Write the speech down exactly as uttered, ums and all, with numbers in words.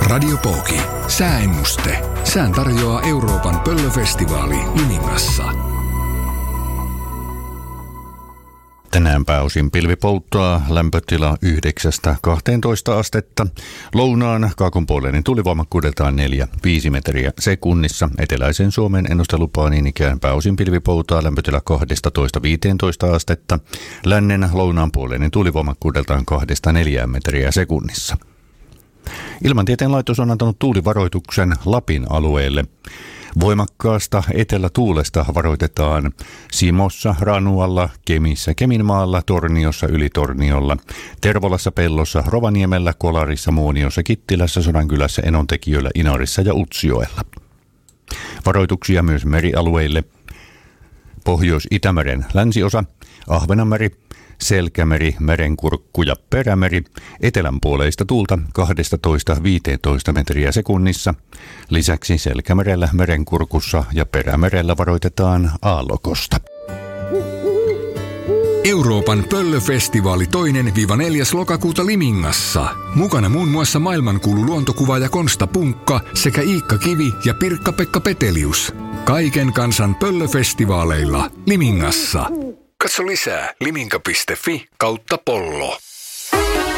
Radio Pooki. Sääennuste. Sään tarjoaa Euroopan pöllöfestivaali Limingassa. Tänään pääosin pilvipolttoa, lämpötila yhdeksästä kahteentoista astetta. Lounaan kaakonpuoleinen tulivoimakkuudeltaan neljä viisi metriä sekunnissa. Eteläisen Suomen ennustelupaa niin ikään pääosin pilvipolttoa, lämpötila kaksitoista viisitoista astetta. Lännen lounaanpuoleinen tulivoimakkuudeltaan kahdesta neljään metriä sekunnissa. Ilmantieteen laitos on antanut tuulivaroituksen Lapin alueelle. Voimakkaasta etelätuulesta varoitetaan Simossa, Ranualla, Kemissä, Keminmaalla, Torniossa, Ylitorniolla, Tervolassa, Pellossa, Rovaniemellä, Kolarissa, Muoniossa, Kittilässä, Sodankylässä, Enontekiöllä, Inarissa ja Utsjoella. Varoituksia myös merialueille. Pohjois-Itämeren länsiosa, Ahvenanmeri, Selkämeri, Merenkurkku ja Perämeri, etelänpuoleista tuulta kaksitoista viisitoista metriä sekunnissa. Lisäksi Selkämerellä, Merenkurkussa ja Perämerellä varoitetaan aallokosta. Euroopan pöllöfestivaali toinen neljäs lokakuuta Limingassa. Mukana muun muassa maailmankuulu luontokuvaaja Konsta Punkka sekä Iikka Kivi ja Pirkka-Pekka Petelius. Kaiken kansan pöllöfestivaaleilla Limingassa. Katso lisää liminka piste fi kautta pollo.